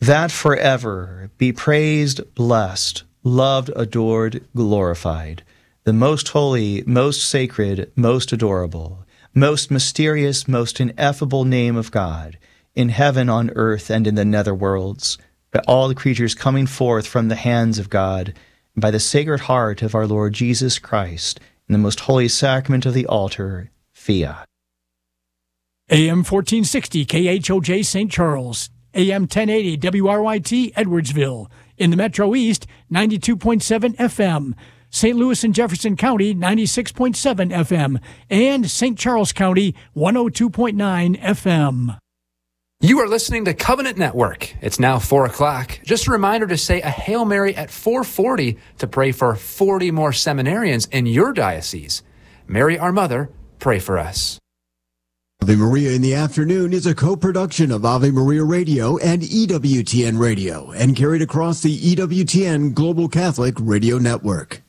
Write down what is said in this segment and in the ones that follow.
that forever be praised, blessed, loved, adored, glorified, the most holy, most sacred, most adorable, most mysterious, most ineffable name of God, in heaven, on earth, and in the nether worlds, by all the creatures coming forth from the hands of God, and by the sacred heart of our Lord Jesus Christ, in the most holy sacrament of the altar, fiat. AM 1460 KHOJ St. Charles, AM 1080 WRYT Edwardsville, in the Metro East 92.7 FM, St. Louis and Jefferson County 96.7 FM, and St. Charles County 102.9 FM. You are listening to Covenant Network. It's now 4 o'clock. Just a reminder to say a Hail Mary at 4:40 to pray for 40 more seminarians in your diocese. Mary, our Mother, pray for us. Ave Maria in the Afternoon is a co-production of Ave Maria Radio and EWTN Radio and carried across the EWTN Global Catholic Radio Network.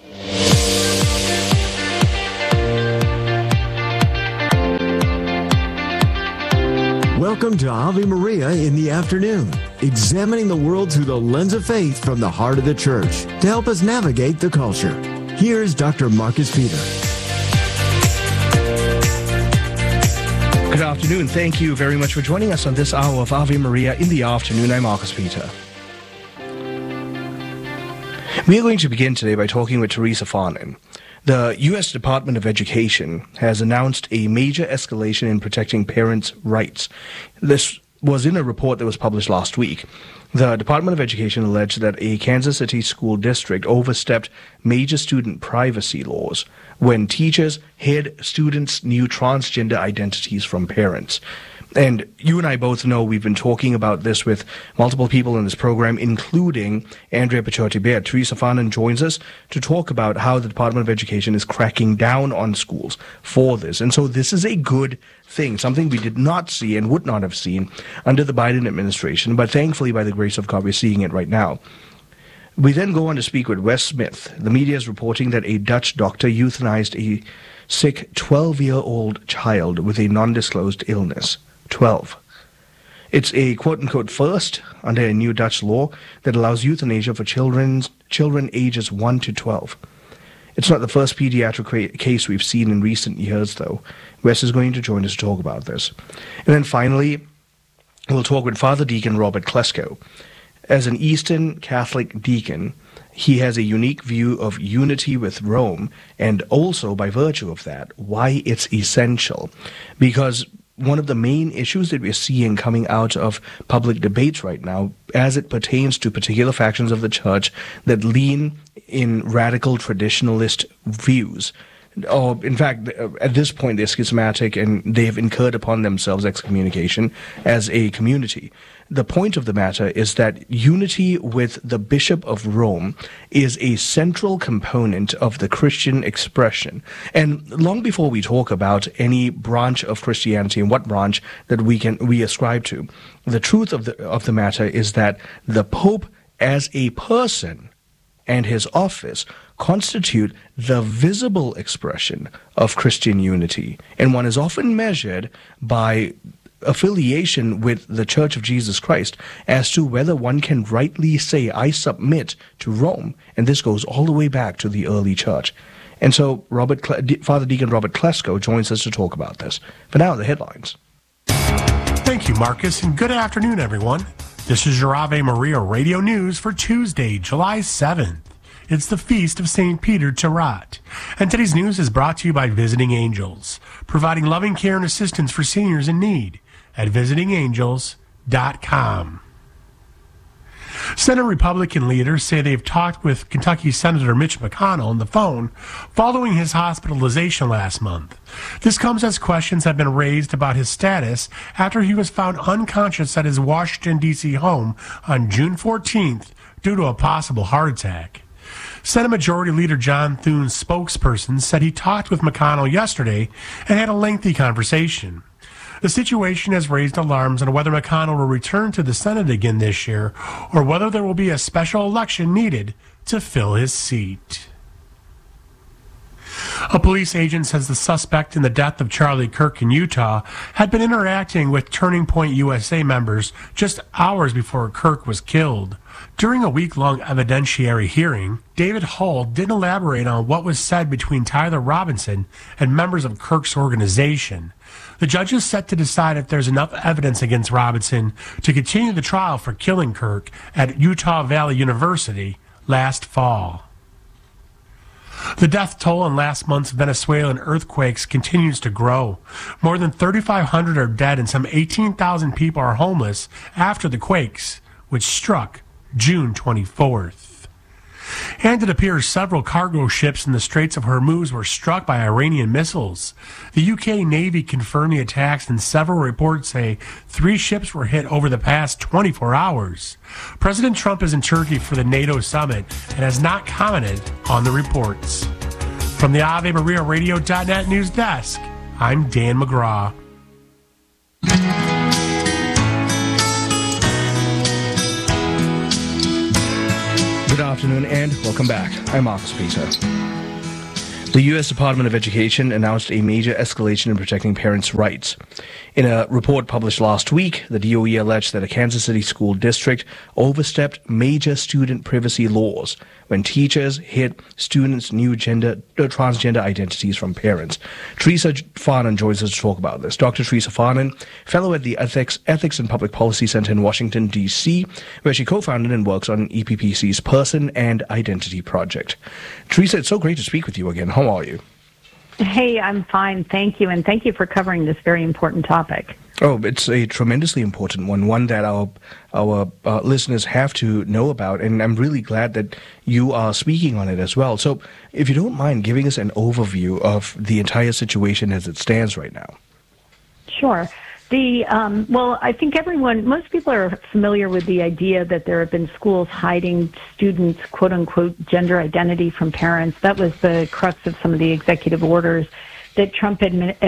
Welcome to Ave Maria in the Afternoon, examining the world through the lens of faith from the heart of the Church to help us navigate the culture. Here's Dr. Marcus Peter. Good afternoon. Thank you very much for joining us on this hour of Ave Maria in the Afternoon. I'm Marcus Peter. We are going to begin today by talking with Teresa Farnan. The U.S. Department of Education has announced a major escalation in protecting parents' rights. This was in a report that was published last week. The Department of Education alleged that a Kansas City school district overstepped major student privacy laws when teachers hid students' new transgender identities from parents. And you and I both know we've been talking about this with multiple people in this program, including Andrea Picciotti-Baird. Teresa Farnan joins us to talk about how the Department of Education is cracking down on schools for this. And so this is a good thing, something we did not see and would not have seen under the Biden administration. But thankfully, by the grace of God, we're seeing it right now. We then go on to speak with Wes Smith. The media is reporting that a Dutch doctor euthanized a sick 12-year-old child with a non-disclosed illness. 12. It's a quote-unquote first under a new Dutch law that allows euthanasia for children ages 1 to 12. It's not the first pediatric case we've seen in recent years, though. Wes is going to join us to talk about this. And then finally, we'll talk with Father Deacon Robert Klesko. As an Eastern Catholic deacon, he has a unique view of unity with Rome, and also, by virtue of that, why it's essential. Because one of the main issues that we're seeing coming out of public debates right now, as it pertains to particular factions of the church that lean in radical traditionalist views, or in fact, at this point, they're schismatic and they've incurred upon themselves excommunication as a community. The point of the matter is that unity with the Bishop of Rome is a central component of the Christian expression. And long before we talk about any branch of Christianity and what branch that we ascribe to, the truth of the matter is that the Pope as a person and his office constitute the visible expression of Christian unity. And one is often measured by affiliation with the Church of Jesus Christ as to whether one can rightly say, I submit to Rome. And this goes all the way back to the early church. And so Father Deacon Robert Klesko joins us to talk about this. But now the headlines. Thank you, Marcus, and good afternoon, everyone. This is your Ave Maria Radio News for Tuesday, July 7th. It's the Feast of St. Peter Tarat. And today's news is brought to you by Visiting Angels, providing loving care and assistance for seniors in need at visitingangels.com. Senate Republican leaders say they've talked with Kentucky Senator Mitch McConnell on the phone following his hospitalization last month. This comes as questions have been raised about his status after he was found unconscious at his Washington, D.C. home on June 14th due to a possible heart attack. Senate Majority Leader John Thune's spokesperson said he talked with McConnell yesterday and had a lengthy conversation. The situation has raised alarms on whether McConnell will return to the Senate again this year or whether there will be a special election needed to fill his seat. A police agent says the suspect in the death of Charlie Kirk in Utah had been interacting with Turning Point USA members just hours before Kirk was killed. During a week-long evidentiary hearing, David Hull didn't elaborate on what was said between Tyler Robinson and members of Kirk's organization. The judge is set to decide if there's enough evidence against Robinson to continue the trial for killing Kirk at Utah Valley University last fall. The death toll in last month's Venezuelan earthquakes continues to grow. More than 3,500 are dead and some 18,000 people are homeless after the quakes, which struck June 24th. And it appears several cargo ships in the Straits of Hormuz were struck by Iranian missiles. The UK Navy confirmed the attacks, and several reports say 3 ships were hit over the past 24 hours. President Trump is in Turkey for the NATO summit and has not commented on the reports. From the AveMariaRadio.net news desk, I'm Dan McGraw. Good afternoon and welcome back. I'm Marcus Peter. The U.S. Department of Education announced a major escalation in protecting parents' rights. In a report published last week, the DOE alleged that a Kansas City school district overstepped major student privacy laws when teachers hid students' new transgender identities from parents. Teresa Farnan joins us to talk about this. Dr. Teresa Farnan, fellow at the Ethics and Public Policy Center in Washington, D.C., where she co-founded and works on EPPC's Person and Identity Project. Teresa, it's so great to speak with you again. How are you? Hey, I'm fine. Thank you. And thank you for covering this very important topic. Oh, it's a tremendously important one that our listeners have to know about. And I'm really glad that you are speaking on it as well. So if you don't mind giving us an overview of the entire situation as it stands right now. Sure. Well, I think most people are familiar with the idea that there have been schools hiding students' quote-unquote gender identity from parents. That was the crux of some of the executive orders that Trump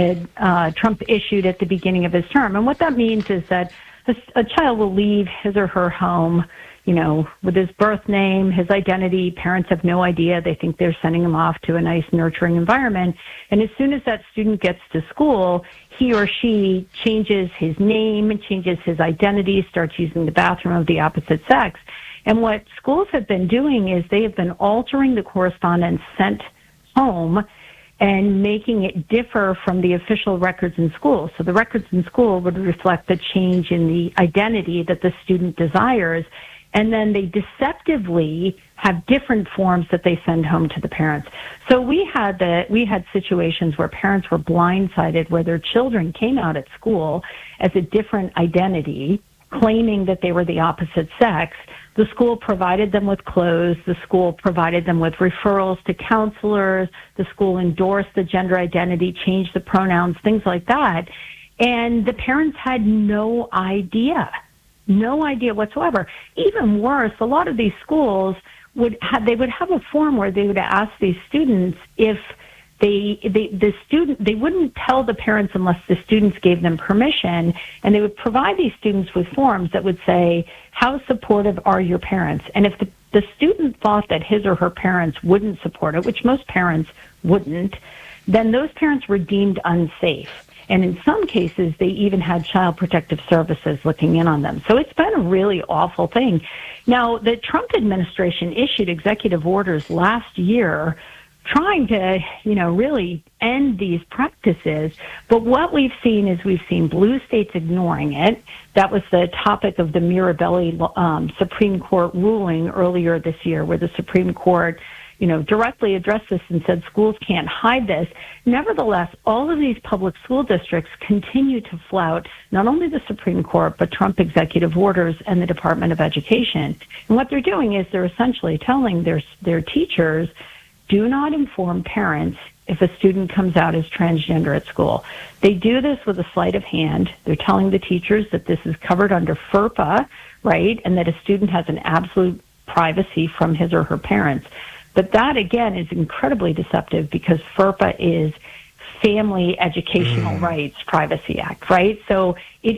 issued at the beginning of his term. And what that means is that a child will leave his or her home, with his birth name, his identity. Parents have no idea. They think they're sending him off to a nice, nurturing environment. And as soon as that student gets to school, he or she changes his name, changes his identity, starts using the bathroom of the opposite sex. And what schools have been doing is they have been altering the correspondence sent home and making it differ from the official records in school. So the records in school would reflect the change in the identity that the student desires. And then they deceptively have different forms that they send home to the parents. So we had situations where parents were blindsided, where their children came out at school as a different identity, claiming that they were the opposite sex. The school provided them with clothes. The school provided them with referrals to counselors. The school endorsed the gender identity, changed the pronouns, things like that. And the parents had no idea whatsoever. Even worse, a lot of these schools would have a form where they would ask these students if they wouldn't tell the parents unless the students gave them permission, and they would provide these students with forms that would say, how supportive are your parents? And if the student thought that his or her parents wouldn't support it, which most parents wouldn't, then those parents were deemed unsafe. And in some cases, they even had Child Protective Services looking in on them. So it's been a really awful thing. Now, the Trump administration issued executive orders last year trying to, really end these practices. But what we've seen is blue states ignoring it. That was the topic of the Mirabelli Supreme Court ruling earlier this year, where the Supreme Court directly addressed this and said schools can't hide this. Nevertheless, all of these public school districts continue to flout not only the Supreme Court, but Trump executive orders and the Department of Education. And what they're doing is they're essentially telling their teachers, do not inform parents if a student comes out as transgender at school. They do this with a sleight of hand. They're telling the teachers that this is covered under FERPA, right, and that a student has an absolute privacy from his or her parents. But that, again, is incredibly deceptive because FERPA is Family Educational Rights Privacy Act, right? So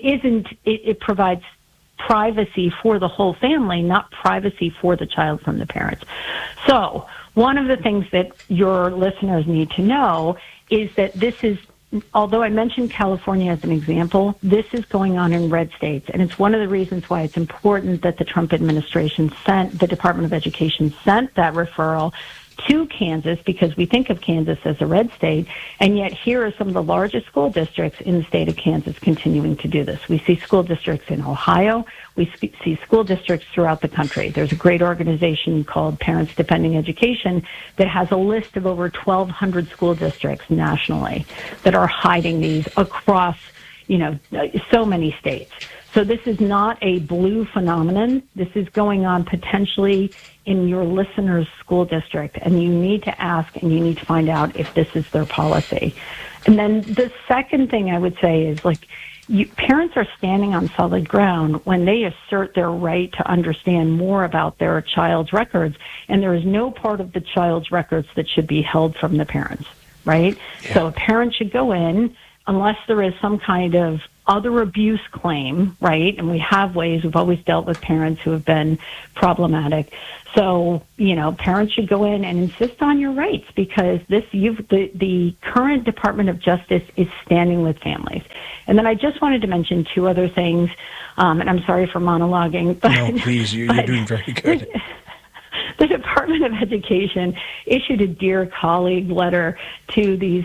it provides privacy for the whole family, not privacy for the child from the parents. So one of the things that your listeners need to know is that this is, although I mentioned California as an example, this is going on in red states. And it's one of the reasons why it's important that the Trump administration the Department of Education sent that referral to Kansas, because we think of Kansas as a red state, and yet here are some of the largest school districts in the state of Kansas continuing to do this. We see school districts in Ohio. We see school districts throughout the country. There's a great organization called Parents Defending Education that has a list of over 1,200 school districts nationally that are hiding these across, so many states. So this is not a blue phenomenon. This is going on potentially in your listener's school district, and you need to ask and you need to find out if this is their policy. And then the second thing I would say is, parents are standing on solid ground when they assert their right to understand more about their child's records, and there is no part of the child's records that should be held from the parents, right? Yeah. So a parent should go in, unless there is some kind of other abuse claim, right? And we've always dealt with parents who have been problematic. So, parents should go in and insist on your rights, because the current Department of Justice is standing with families. And then I just wanted to mention two other things, and I'm sorry for monologuing. But, no, please, you're doing very good. The Department of Education issued a Dear Colleague letter to these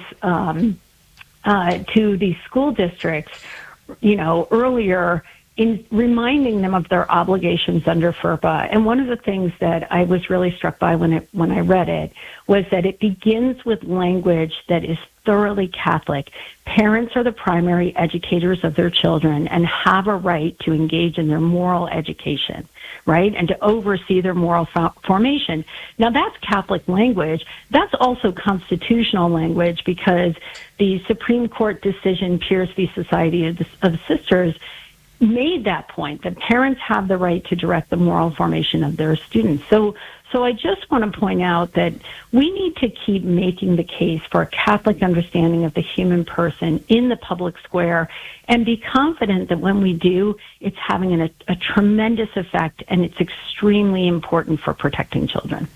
school districts, earlier, in reminding them of their obligations under FERPA. And one of the things that I was really struck by when I read it was that it begins with language that is thoroughly Catholic. Parents are the primary educators of their children and have a right to engage in their moral education, right? And to oversee their moral formation. Now, that's Catholic language. That's also constitutional language, because the Supreme Court decision, Pierce v. Society of Sisters, made that point, that parents have the right to direct the moral formation of their students. So I just want to point out that we need to keep making the case for a Catholic understanding of the human person in the public square, and be confident that when we do, it's having a tremendous effect, and it's extremely important for protecting children.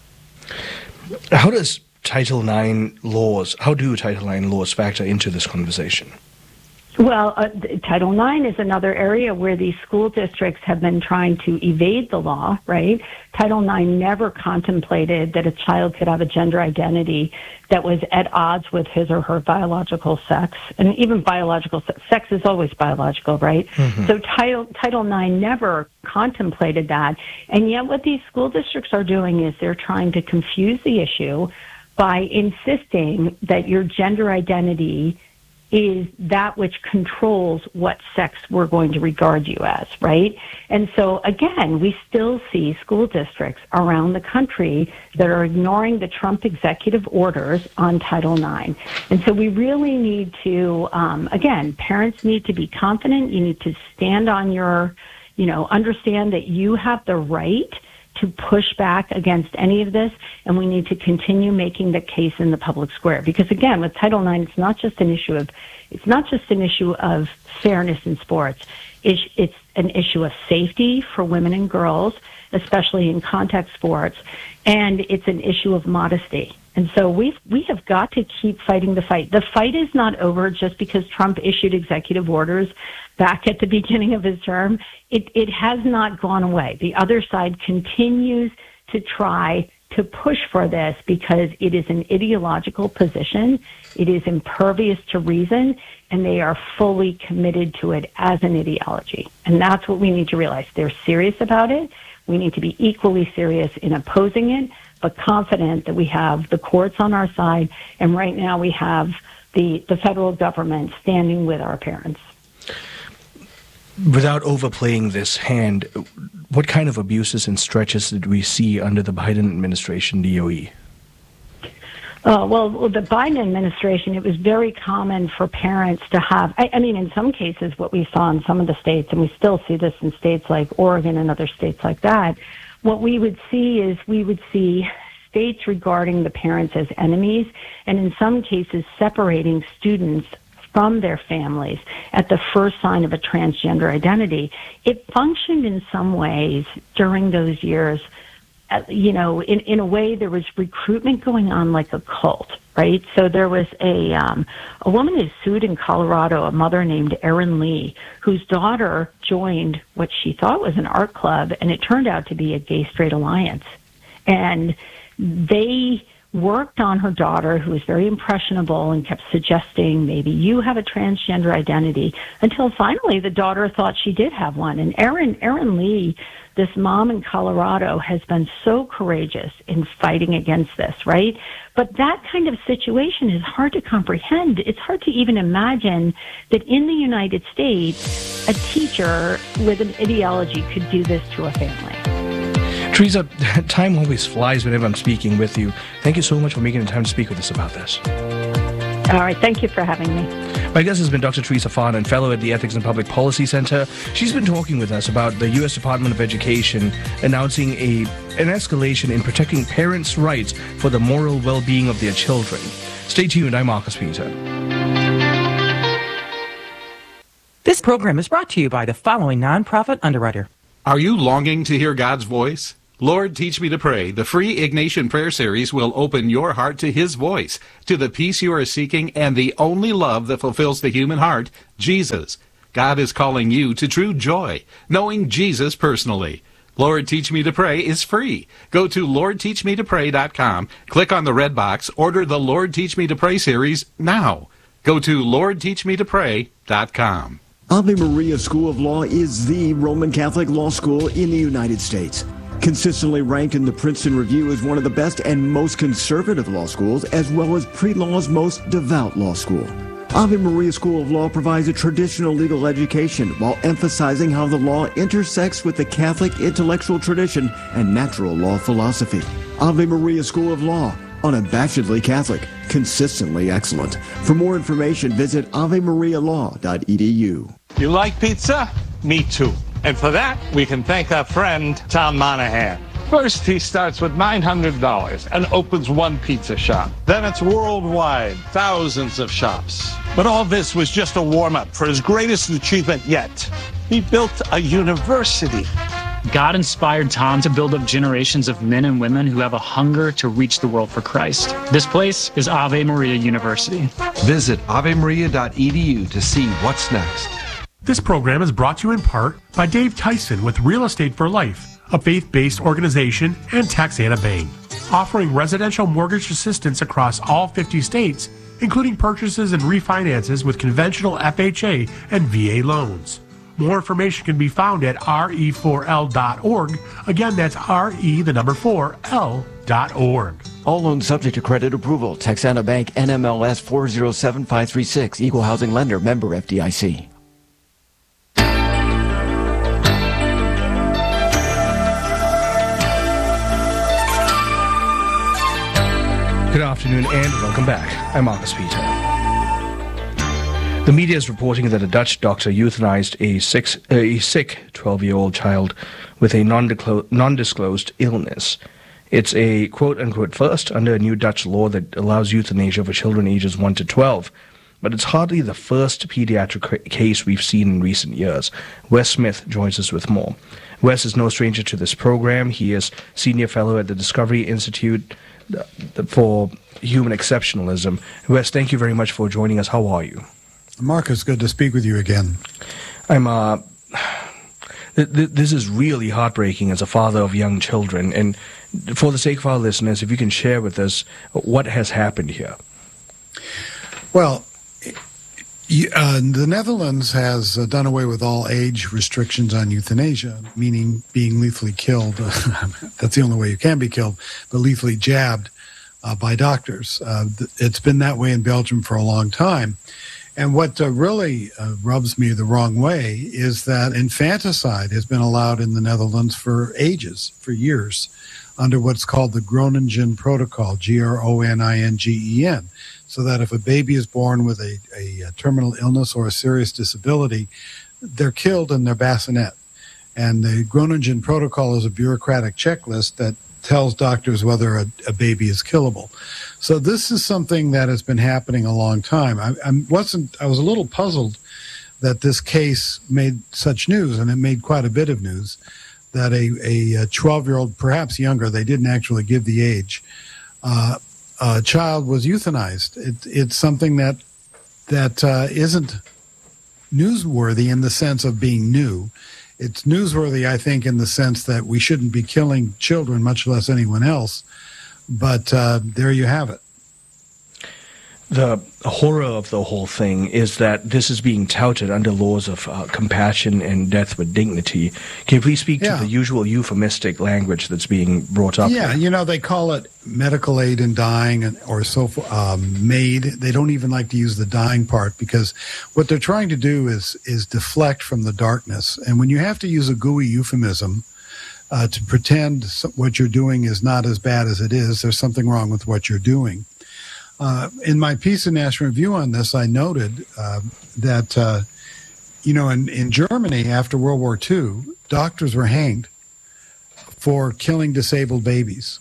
How do Title IX laws factor into this conversation? Well, Title IX is another area where these school districts have been trying to evade the law, right? Title IX never contemplated that a child could have a gender identity that was at odds with his or her biological sex. And even biological sex is always biological, right? Mm-hmm. So Title IX never contemplated that. And yet what these school districts are doing is they're trying to confuse the issue by insisting that your gender identity is that which controls what sex we're going to regard you as, right? And so, again, we still see school districts around the country that are ignoring the Trump executive orders on Title IX. And so we really need to, again, parents need to be confident. You need to stand on your, understand that you have the right to push back against any of this, and we need to continue making the case in the public square. Because again, with Title IX, it's not just an issue of fairness in sports. It's an issue of safety for women and girls, especially in contact sports, and it's an issue of modesty. And so we have got to keep fighting the fight. The fight is not over just because Trump issued executive orders back at the beginning of his term. It has not gone away. The other side continues to try to push for this because it is an ideological position. It is impervious to reason, and they are fully committed to it as an ideology. And that's what we need to realize. They're serious about it. We need to be equally serious in opposing it, but confident that we have the courts on our side, and right now we have the federal government standing with our parents. Without overplaying this hand, what kind of abuses and stretches did we see under the Biden administration DOE? Well, the Biden administration, it was very common for parents to have, I mean, in some cases, what we saw in some of the states, and we still see this in states like Oregon and other states like that, what we would see is states regarding the parents as enemies, and in some cases separating students from their families at the first sign of a transgender identity. It functioned in some ways during those years in a way, there was recruitment going on like a cult, right? So there was a woman who sued in Colorado, a mother named Erin Lee, whose daughter joined what she thought was an art club, and it turned out to be a gay-straight alliance. And they worked on her daughter, who was very impressionable, and kept suggesting maybe you have a transgender identity, until finally the daughter thought she did have one. And Erin Lee, this mom in Colorado, has been so courageous in fighting against this, right? But that kind of situation is hard to comprehend. It's hard to even imagine that in the United States, a teacher with an ideology could do this to a family. Teresa, time always flies whenever I'm speaking with you. Thank you so much for making the time to speak with us about this. All right. Thank you for having me. My guest has been Dr. Teresa Farnan, fellow at the Ethics and Public Policy Center. She's been talking with us about the U.S. Department of Education announcing an escalation in protecting parents' rights for the moral well-being of their children. Stay tuned. I'm Marcus Peter. This program is brought to you by the following nonprofit underwriter. Are you longing to hear God's voice? Lord, Teach Me to Pray, the free Ignatian Prayer Series will open your heart to His voice, to the peace you are seeking, and the only love that fulfills the human heart, Jesus. God is calling you to true joy, knowing Jesus personally. Lord, Teach Me to Pray is free. Go to LordTeachMeToPray.com, click on the red box, order the Lord, Teach Me to Pray series now. Go to LordTeachMeToPray.com. Ave Maria School of Law is the Roman Catholic law school in the United States. Consistently ranked in the Princeton Review as one of the best and most conservative law schools, as well as pre-law's most devout law school. Ave Maria School of Law provides a traditional legal education while emphasizing how the law intersects with the Catholic intellectual tradition and natural law philosophy. Ave Maria School of Law, unabashedly Catholic, consistently excellent. For more information, visit avemarialaw.edu. You like pizza? Me too. And for that, we can thank our friend, Tom Monahan. First, he starts with $900 and opens one pizza shop. Then it's worldwide, thousands of shops. But all this was just a warm-up for his greatest achievement yet. He built a university. God inspired Tom to build up generations of men and women who have a hunger to reach the world for Christ. This place is Ave Maria University. Visit avemaria.edu to see what's next. This program is brought to you in part by Dave Tyson with Real Estate for Life, a faith-based organization, and Taxana Bank, offering residential mortgage assistance across all 50 states, including purchases and refinances with conventional FHA and VA loans. More information can be found at re4l.org. Again, that's re4l.org. All loans subject to credit approval. Texana Bank, NMLS 407536. Equal housing lender. Member FDIC. Good afternoon and welcome back. I'm Marcus Peter. The media is reporting that a Dutch doctor euthanized a sick 12-year-old child with a non-disclosed illness. It's a quote-unquote first under a new Dutch law that allows euthanasia for children ages 1 to 12. But it's hardly the first pediatric case we've seen in recent years. Wes Smith joins us with more. Wes is no stranger to this program. He is senior fellow at the Discovery Institute for Human Exceptionalism. Wes, thank you very much for joining us. How are you? Marcus, good to speak with you again. I'm this is really heartbreaking as a father of young children, and for the sake of our listeners, if you can share with us what has happened here. Well, the Netherlands has done away with all age restrictions on euthanasia, meaning being lethally killed. That's the only way you can be killed, but lethally jabbed by doctors. It's been that way in Belgium for a long time. And what really rubs me the wrong way is that infanticide has been allowed in the Netherlands for ages, for years, under what's called the Groningen Protocol, Groningen, so that if a baby is born with a terminal illness or a serious disability, they're killed in their bassinet. And the Groningen Protocol is a bureaucratic checklist that tells doctors whether a baby is killable. So this is something that has been happening a long time. I was a little puzzled that this case made such news, and it made quite a bit of news. that a 12-year-old, perhaps younger, they didn't actually give the age, a child was euthanized. It's something that isn't newsworthy in the sense of being new. It's newsworthy, I think, in the sense that we shouldn't be killing children, much less anyone else. But there you have it. The horror of the whole thing is that this is being touted under laws of compassion and death with dignity. Can you please speak to the usual euphemistic language that's being brought up? Yeah, they call it medical aid in dying or MAID. They don't even like to use the dying part because what they're trying to do is deflect from the darkness. And when you have to use a gooey euphemism to pretend what you're doing is not as bad as it is, there's something wrong with what you're doing. In my piece in National Review on this, I noted that, in Germany after World War II, doctors were hanged for killing disabled babies.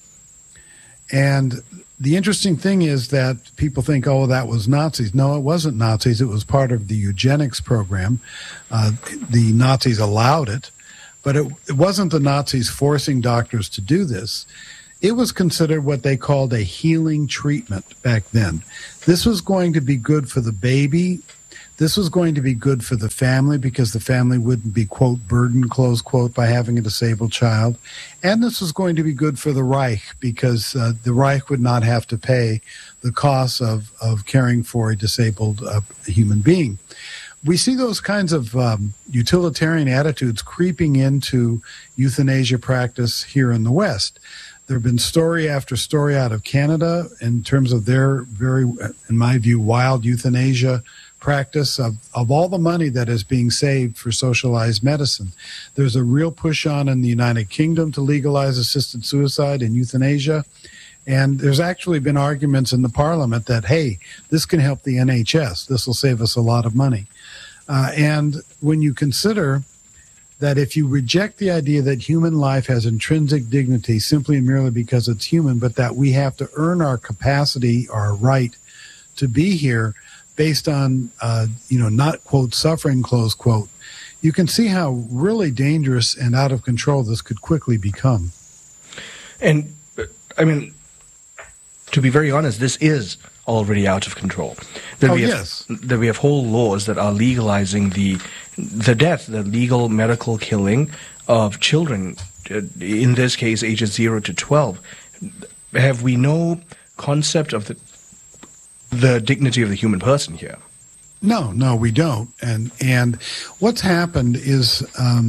And the interesting thing is that people think, oh, that was Nazis. No, it wasn't Nazis. It was part of the eugenics program. The Nazis allowed it, but it wasn't the Nazis forcing doctors to do this. It was considered what they called a healing treatment back then. This was going to be good for the baby. This was going to be good for the family because the family wouldn't be, quote, burdened, close quote, by having a disabled child. And this was going to be good for the Reich because the Reich would not have to pay the costs of caring for a disabled human being. We see those kinds of utilitarian attitudes creeping into euthanasia practice here in the West. There have been story after story out of Canada in terms of their very, in my view, wild euthanasia practice of all the money that is being saved for socialized medicine. There's a real push on in the United Kingdom to legalize assisted suicide and euthanasia. And there's actually been arguments in the parliament that, hey, this can help the NHS. This will save us a lot of money. And when you consider that if you reject the idea that human life has intrinsic dignity simply and merely because it's human, but that we have to earn our capacity, our right to be here based on, not, quote, suffering, close quote, you can see how really dangerous and out of control this could quickly become. And, to be very honest, this is already out of control. That we have whole laws that are legalizing the death, the legal medical killing of children, in this case, ages 0 to 12. Have we no concept of the dignity of the human person here? No, we don't. And what's happened is,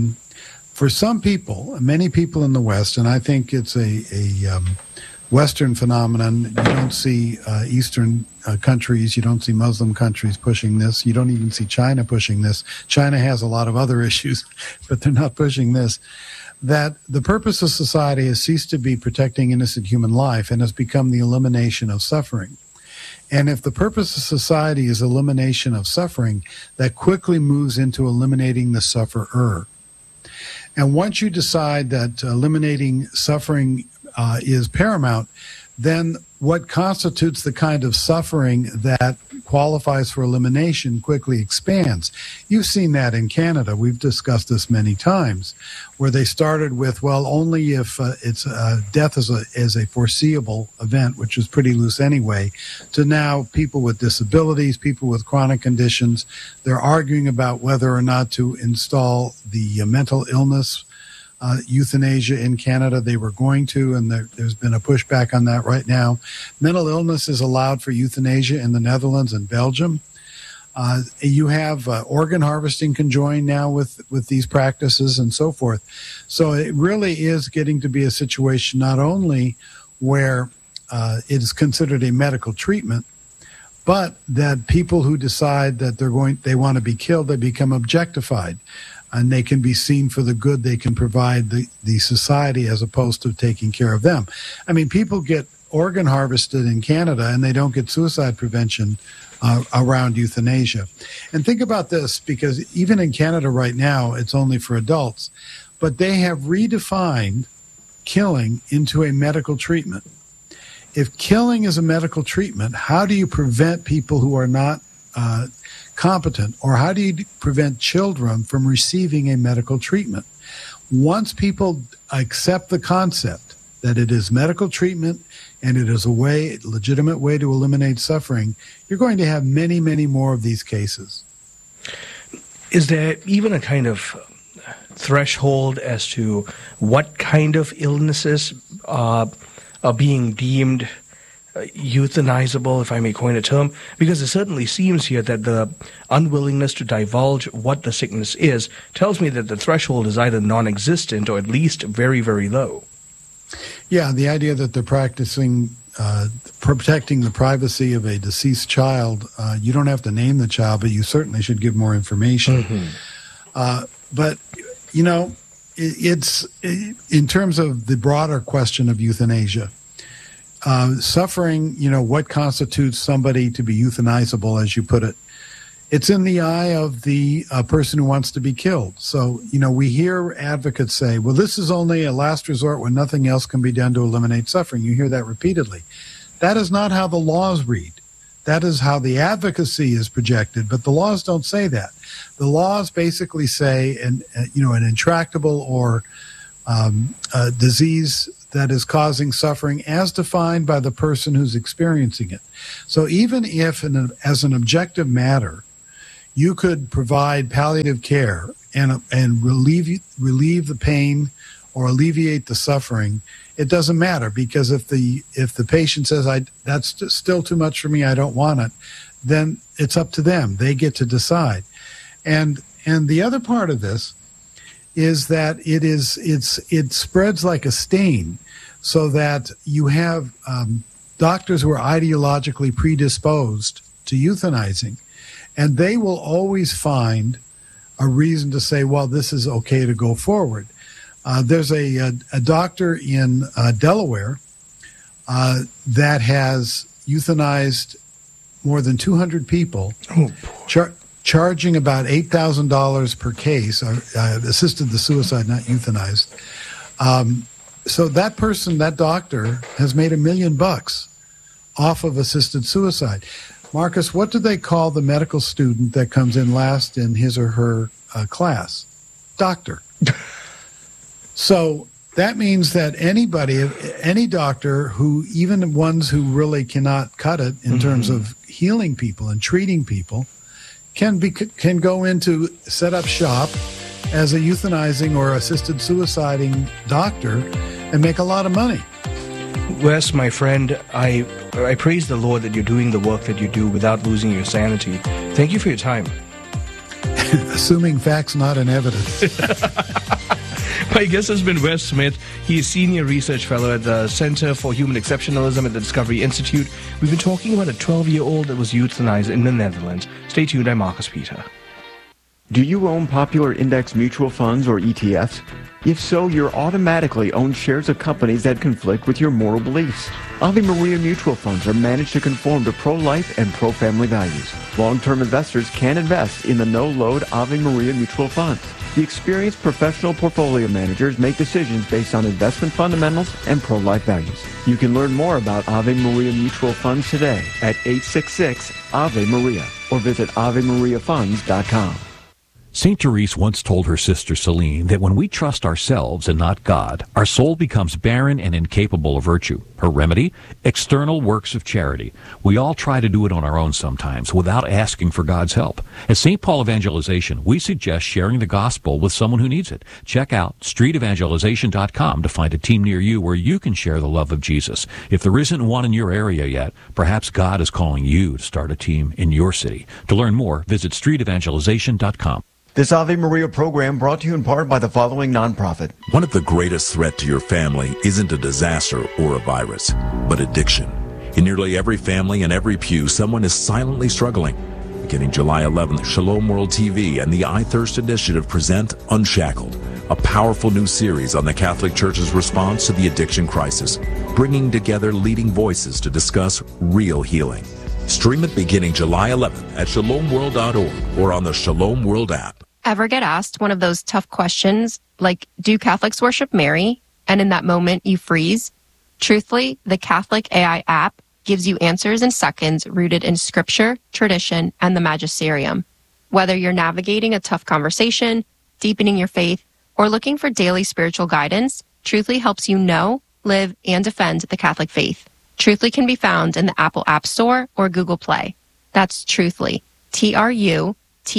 for some people, many people in the West, and I think it's a Western phenomenon. You don't see Eastern countries, you don't see Muslim countries pushing this. You don't even see China pushing this. China has a lot of other issues, but they're not pushing this. That the purpose of society has ceased to be protecting innocent human life and has become the elimination of suffering. And if the purpose of society is elimination of suffering, that quickly moves into eliminating the sufferer. And once you decide that eliminating suffering is paramount, then what constitutes the kind of suffering that qualifies for elimination quickly expands. You've seen that in Canada. We've discussed this many times, where they started with, well, only if it's death is a foreseeable event, which is pretty loose anyway, to now people with disabilities, people with chronic conditions. They're arguing about whether or not to install the mental illness euthanasia in Canada. They were going to, and there's been a pushback on that right now. Mental illness is allowed for euthanasia in the Netherlands and Belgium. You have organ harvesting conjoined now with these practices and so forth. So it really is getting to be a situation not only where it is considered a medical treatment, but that people who decide that they want to be killed, they become objectified. And they can be seen for the good they can provide the society as opposed to taking care of them. I mean, people get organ harvested in Canada and they don't get suicide prevention around euthanasia. And think about this, because even in Canada right now, it's only for adults. But they have redefined killing into a medical treatment. If killing is a medical treatment, how do you prevent people who are not competent, or how do you prevent children from receiving a medical treatment? once people accept the concept that it is medical treatment and it is a legitimate way to eliminate suffering, you're going to have many, many more of these cases. Is there even a kind of threshold as to what kind of illnesses are being deemed euthanizable, if I may coin a term? Because it certainly seems here that the unwillingness to divulge what the sickness is tells me that the threshold is either non-existent or at least very, very low. Yeah, the idea that they're practicing protecting the privacy of a deceased child, you don't have to name the child, but you certainly should give more information. Mm-hmm. But, you know, it's in terms of the broader question of euthanasia, suffering, you know, what constitutes somebody to be euthanizable, as you put it, it's in the eye of the person who wants to be killed. So, you know, we hear advocates say, well, this is only a last resort when nothing else can be done to eliminate suffering. You hear that repeatedly. That is not how the laws read. That is how the advocacy is projected, but the laws don't say that. The laws basically say, an intractable or a disease that is causing suffering as defined by the person who's experiencing it. So even if, as an objective matter, you could provide palliative care and relieve the pain or alleviate the suffering, it doesn't matter, because if the patient says, that's still too much for me, I don't want it, then it's up to them. They get to decide. And the other part of this is that it spreads like a stain, so that you have doctors who are ideologically predisposed to euthanizing, and they will always find a reason to say, well, this is okay to go forward. There's a doctor in Delaware that has euthanized more than 200 people, charging about $8,000 per case, assisted the suicide, not euthanized. So that person, that doctor, has made $1 million off of assisted suicide. Marcus, what do they call the medical student that comes in last in his or her class? Doctor. So that means that any doctor who, even ones who really cannot cut it in terms of healing people and treating people, can go into set up shop as a euthanizing or assisted suiciding doctor and make a lot of money. Wes, my friend, I praise the Lord that you're doing the work that you do without losing your sanity. Thank you for your time. Assuming facts, not in evidence. My guest has been Wes Smith. He is Senior Research Fellow at the Center for Human Exceptionalism at the Discovery Institute. We've been talking about a 12-year-old that was euthanized in the Netherlands. Stay tuned, I'm Marcus Peter. Do you own popular index mutual funds or ETFs? If so, you're automatically own shares of companies that conflict with your moral beliefs. Ave Maria mutual funds are managed to conform to pro-life and pro-family values. Long-term investors can invest in the no-load Ave Maria mutual funds. The experienced professional portfolio managers make decisions based on investment fundamentals and pro-life values. You can learn more about Ave Maria mutual funds today at 866-AVE-MARIA or visit AveMariaFunds.com. St. Therese once told her sister Celine that when we trust ourselves and not God, our soul becomes barren and incapable of virtue. Her remedy? External works of charity. We all try to do it on our own sometimes without asking for God's help. At St. Paul Evangelization, we suggest sharing the gospel with someone who needs it. Check out streetevangelization.com to find a team near you where you can share the love of Jesus. If there isn't one in your area yet, perhaps God is calling you to start a team in your city. To learn more, visit streetevangelization.com. This Ave Maria program brought to you in part by the following nonprofit. One of the greatest threats to your family isn't a disaster or a virus, but addiction. In nearly every family and every pew, someone is silently struggling. Beginning July 11th, Shalom World TV and the I Thirst Initiative present Unshackled, a powerful new series on the Catholic Church's response to the addiction crisis, bringing together leading voices to discuss real healing. Stream it beginning July 11th at shalomworld.org or on the Shalom World app. Ever get asked one of those tough questions, like, do Catholics worship Mary? And in that moment, you freeze? Truthfully, the Catholic AI app gives you answers in seconds rooted in scripture, tradition, and the magisterium. Whether you're navigating a tough conversation, deepening your faith, or looking for daily spiritual guidance, Truthly helps you know, live, and defend the Catholic faith. Truthly can be found in the Apple App Store or Google Play. That's Truthly, Truthly.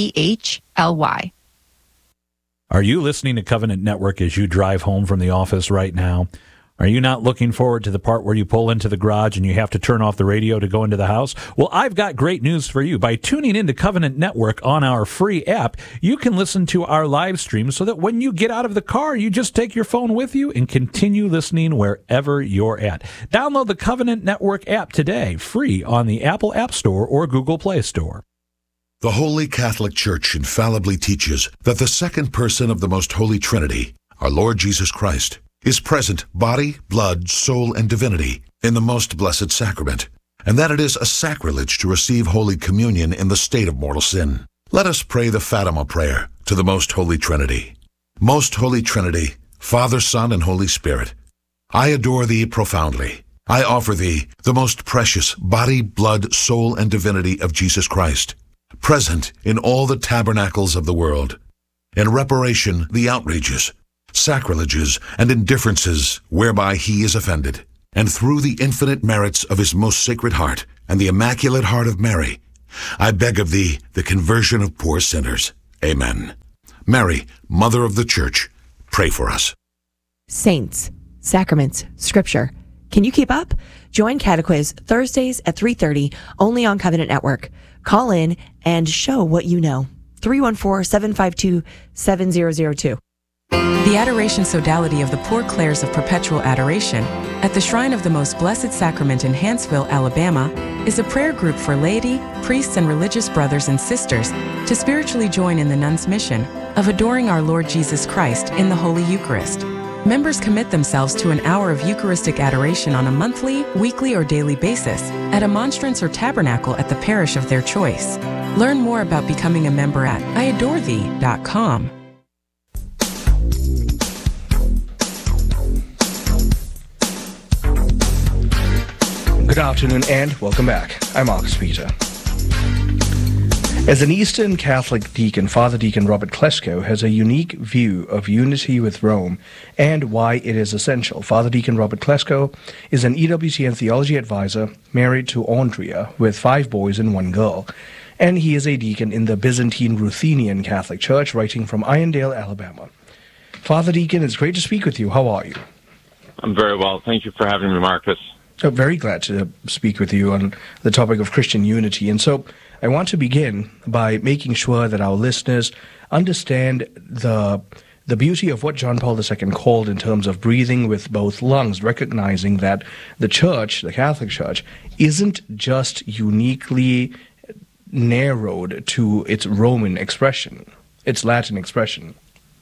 Are you listening to Covenant Network as you drive home from the office right now? Are you not looking forward to the part where you pull into the garage and you have to turn off the radio to go into the house? Well, I've got great news for you. By tuning into Covenant Network on our free app, you can listen to our live stream so that when you get out of the car, you just take your phone with you and continue listening wherever you're at. Download the Covenant Network app today, free on the Apple App Store or Google Play Store. The Holy Catholic Church infallibly teaches that the second person of the Most Holy Trinity, our Lord Jesus Christ, is present body, blood, soul, and divinity in the most blessed sacrament, and that it is a sacrilege to receive Holy Communion in the state of mortal sin. Let us pray the Fatima prayer to the Most Holy Trinity. Most Holy Trinity, Father, Son, and Holy Spirit, I adore Thee profoundly. I offer Thee the most precious body, blood, soul, and divinity of Jesus Christ, present in all the tabernacles of the world, in reparation the outrages, sacrileges, and indifferences whereby He is offended, and through the infinite merits of His most sacred heart and the Immaculate Heart of Mary, I beg of Thee the conversion of poor sinners. Amen. Mary, Mother of the Church, pray for us. Saints, sacraments, scripture. Can you keep up? Join Catequiz Thursdays at 3:30 only on Covenant Network. Call in and show what you know. 314-752-7002. The Adoration Sodality of the Poor Clares of Perpetual Adoration at the Shrine of the Most Blessed Sacrament in Hanceville, Alabama, is a prayer group for laity, priests, and religious brothers and sisters to spiritually join in the nuns' mission of adoring our Lord Jesus Christ in the Holy Eucharist. Members commit themselves to an hour of Eucharistic adoration on a monthly, weekly, or daily basis at a monstrance or tabernacle at the parish of their choice. Learn more about becoming a member at iadorethee.com. Good afternoon and welcome back. I'm Marcus Peter. As an Eastern Catholic deacon, Father Deacon Robert Klesko has a unique view of unity with Rome and why it is essential. Father Deacon Robert Klesko is an EWTN theology advisor married to Andrea with 5 boys and 1 girl. And he is a deacon in the Byzantine Ruthenian Catholic Church, writing from Irondale, Alabama. Father Deacon, it's great to speak with you. How are you? I'm very well. Thank you for having me, Marcus. I'm very glad to speak with you on the topic of Christian unity. And so I want to begin by making sure that our listeners understand the beauty of what John Paul II called in terms of breathing with both lungs, recognizing that the Church, the Catholic Church, isn't just uniquely narrowed to its Roman expression, its Latin expression.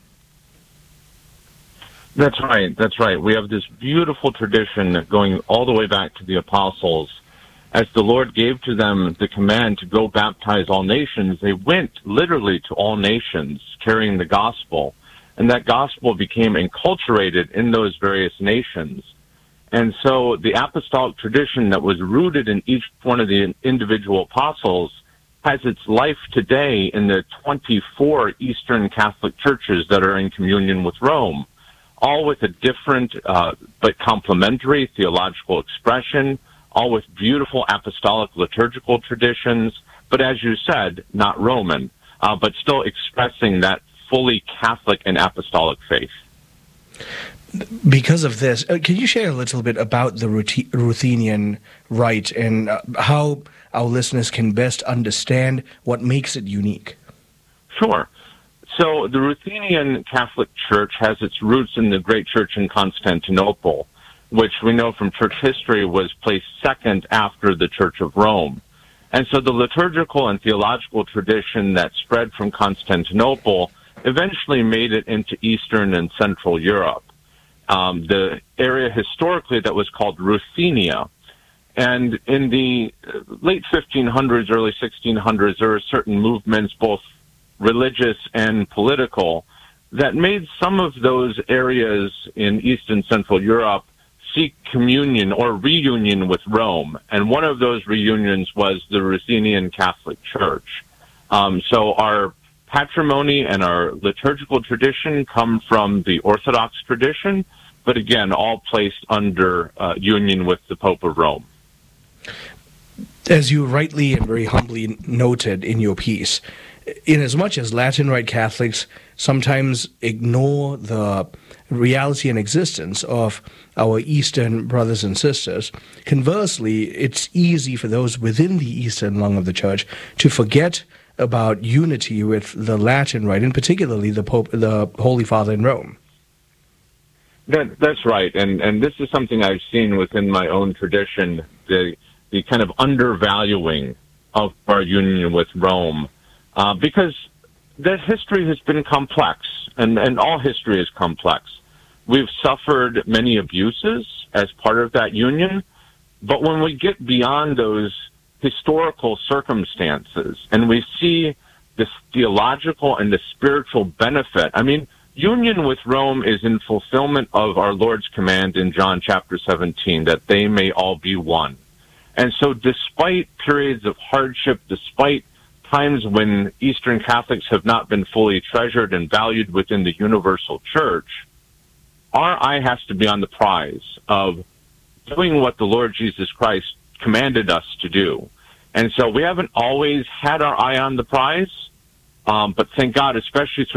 That's right. That's right. We have this beautiful tradition going all the way back to the apostles. As the Lord gave to them the command to go baptize all nations, they went literally to all nations carrying the gospel. And that gospel became enculturated in those various nations. And so the apostolic tradition that was rooted in each one of the individual apostles has its life today in the 24 Eastern Catholic churches that are in communion with Rome, all with a different but complementary theological expression, all with beautiful apostolic liturgical traditions, but as you said, not Roman, but still expressing that fully Catholic and apostolic faith. Because of this, can you share a little bit about the Ruthenian rite and how our listeners can best understand what makes it unique? Sure. So the Ruthenian Catholic Church has its roots in the great church in Constantinople, which we know from church history was placed second after the Church of Rome. And so the liturgical and theological tradition that spread from Constantinople eventually made it into Eastern and Central Europe. The area historically that was called Ruthenia. And in the late 1500s, early 1600s, there were certain movements, both religious and political, that made some of those areas in East and Central Europe seek communion or reunion with Rome. And one of those reunions was the Ruthenian Catholic Church. So our patrimony and our liturgical tradition come from the Orthodox tradition, but again, all placed under union with the Pope of Rome. As you rightly and very humbly noted in your piece, inasmuch as Latin Rite Catholics sometimes ignore the reality and existence of our Eastern brothers and sisters, conversely, it's easy for those within the Eastern lung of the Church to forget about unity with the Latin Rite, and particularly the Pope, the Holy Father in Rome. That's right, and this is something I've seen within my own tradition, the kind of undervaluing of our union with Rome, because that history has been complex, and all history is complex. We've suffered many abuses as part of that union, but when we get beyond those historical circumstances and we see this theological and the spiritual benefit, I mean, union with Rome is in fulfillment of our Lord's command in John chapter 17, that they may all be one. And so despite periods of hardship, despite times when Eastern Catholics have not been fully treasured and valued within the universal church, our eye has to be on the prize of doing what the Lord Jesus Christ commanded us to do. And so we haven't always had our eye on the prize, but thank God, especially through